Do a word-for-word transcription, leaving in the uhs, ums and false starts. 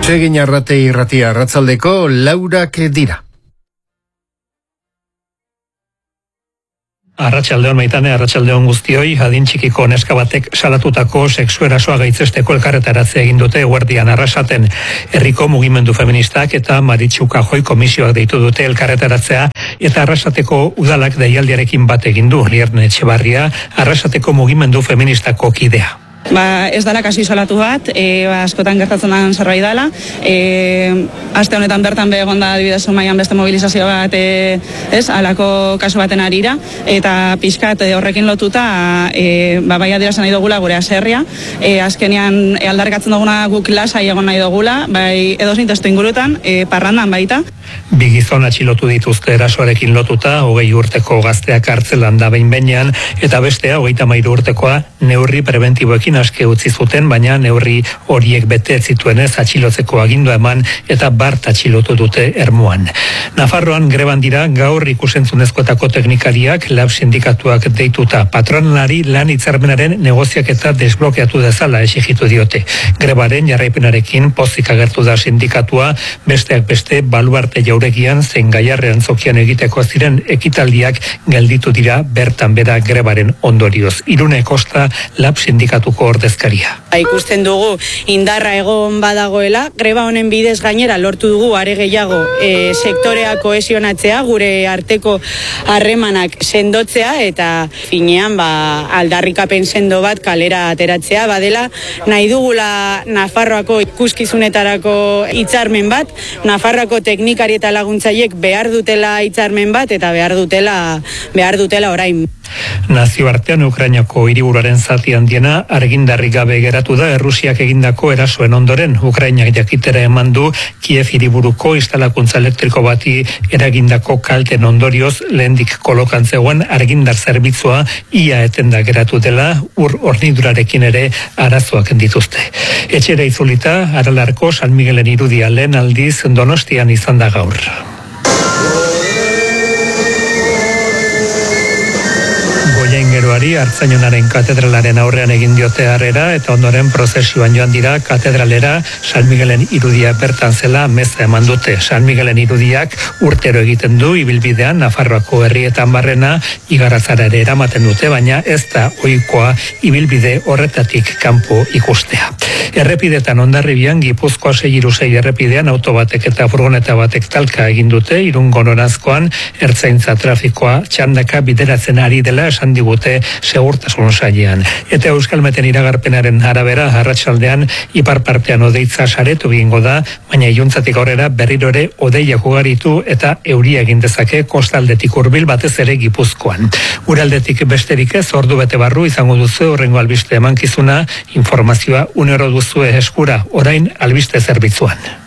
Atsegin arrate irratia arratsaldeko laurak dira. Arratsaldeon Maitane, arratsaldeon guztioi. Adin txikiko neska batek salatutako sexu erasoa gaitzesteko elkarretaratzea egin dute Eguerdian Arrasaten. Herriko mugimendu feministak eta Maritxu Kajoi komisioak deitu dute elkarretaratzea eta Arrasateko udalak deialdiarekin bat egin du. Lierne Etxebarria, Arrasateko mugimendu feministako kidea. Ba, ez dala kasu isolatu bat, e, ba, askotan gertatzen den zerbait dela. E, aste honetan bertan be egon da adibidez Zumaian beste mobilizazio bat, e, ez, halako kasu baten arira, eta pixkat e, horrekin lotuta, e, ba, bai adierazten nahi dugula gure haserria, e, azkenean e, aldarrikatzen duguna guk lasai egon nahi dugula, bai edozein testu ingurutan, e, parrandan baita. Bi gizon atxilotu dituzte erasoarekin lotuta, hogei urteko gazteak kartzelan da behin-behinean, eta bestea, hogeita hamairu urtekoa, neurri preventiboekin aske utzi zuten, baina neurri horiek bete zituenez atxilotzeko agindua eman eta bart atxilotu dute Ermuan. Nafarroan greban dira gaur ikusentzunezkoetako teknikariak, lab sindikatuak deituta. Patronalari lan hitzarmenaren negoziak eta desblokeatu dezala exigitu diote. Grebaren jarraipenarekin pozik agertu da sindikatua, besteak beste baluarte jauregian zein Gaiarrean zokian egiteko ziren ekitaldiak gelditu dira bertan bera grebaren ondorioz. Irune Kosta lab sindikatuko ordezkaria. Ikusten dugu indarra egon badagoela, greba honen bidez gainera lortu dugu are gehiago e, sektorea kohesionatzea, gure arteko harremanak sendotzea eta finean ba, aldarrikapen sendo bat kalera ateratzea badela, nahi dugula Nafarroako ikuskizunetarako hitzarmen bat, Nafarroako teknikari eta laguntzaiek behar dutela hitzarmen bat eta behar dutela behar dutela orain. Nazioartean Ukrainako hiriburuaren zati handiena argindarrik gabe geratu da Errusiak egindako erasoen ondoren. Ukrainak jakitera eman du Kiev hiriburuko instalakuntza elektriko bati eragindako kalten ondorioz lehendik kolokan zegoen argindar zerbitzua ia etenda geratu dela, ur hornidurarekin ere arazoak dituzte. Etxera itzulita, Aralarko San Miguelen irudia lehen aldiz Donostian izan da gaur. Geroari Artzainonaren katedralaren aurrean egin diote harrera eta ondoren prozesioan joan dira katedralera. San Miguelen irudia bertan zela meza eman dute. San Miguelen irudiak urtero egiten du ibilbidean Nafarroako herrietan barrena igarazara ere eramaten dute, baina ez da ohikoa ibilbide horretatik kanpo ikustea. Errepidetan Hondarribian Gipuzkoa sei hiru sei errepidean auto batek eta furgoneta batek talka egin dute. Irungo noranzkoan ertzaintza trafikoa txandaka bideratzen ari dela esan digute segurtasun sailean. Eta Euskalmeten iragarpenaren arabera arratsaldean ipar partean odeitza saretu egingo da, baina iluntzatik aurrera berriro ere hodeiak ugaritu eta euria egin dezake kostaldetik hurbil batez ere Gipuzkoan. Uraldetik besterik ez, ordu bete barru izango duzu horrengo albiste emankizuna, informazioa unero duzue eskura, orain albiste zerbitzuan.